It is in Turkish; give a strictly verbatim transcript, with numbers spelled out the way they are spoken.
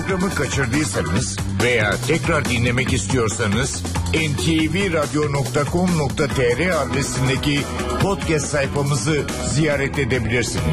Programı kaçırdıysanız veya tekrar dinlemek istiyorsanız en te ve radyo nokta com nokta tr adresindeki podcast sayfamızı ziyaret edebilirsiniz.